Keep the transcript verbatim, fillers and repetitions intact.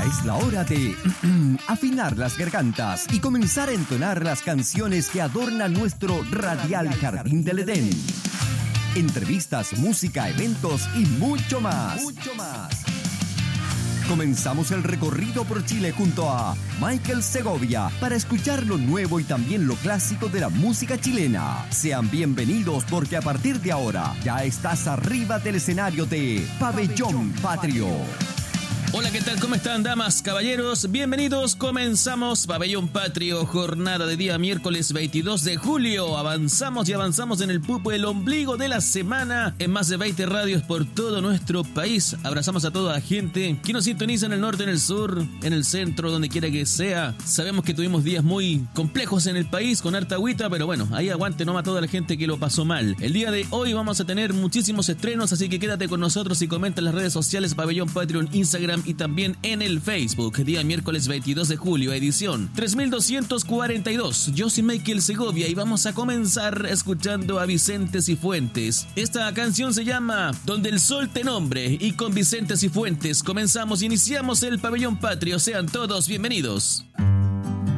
es la hora de afinar las gargantas y comenzar a entonar las canciones que adornan nuestro radial Jardín del Edén. Entrevistas, música, eventos y mucho más. Mucho más. Comenzamos el recorrido por Chile junto a Michael Segovia para escuchar lo nuevo y también lo clásico de la música chilena. Sean bienvenidos porque a partir de ahora ya estás arriba del escenario de Pabellón Patrio. Hola, ¿qué tal? ¿Cómo están, damas, caballeros? Bienvenidos, comenzamos Pabellón Patrio, jornada de día miércoles veintidós de julio. Avanzamos y avanzamos en el pupo, el ombligo de la semana, en más de veinte radios por todo nuestro país. Abrazamos a toda la gente que nos sintoniza en el norte, en el sur, en el centro, donde quiera que sea. Sabemos que tuvimos días muy complejos en el país, con harta agüita, pero bueno, ahí aguante nomás toda la gente que lo pasó mal. El día de hoy vamos a tener muchísimos estrenos, así que quédate con nosotros y comenta en las redes sociales Pabellón Patrio en Instagram y también en el Facebook. Día miércoles veintidós de julio, edición tres mil doscientos cuarenta y dos. Yo soy Michael Segovia y vamos a comenzar escuchando a Vicente Cifuentes. Esta canción se llama Donde el Sol te nombre, y con Vicente Cifuentes comenzamos, iniciamos el Pabellón Patrio. Sean todos bienvenidos.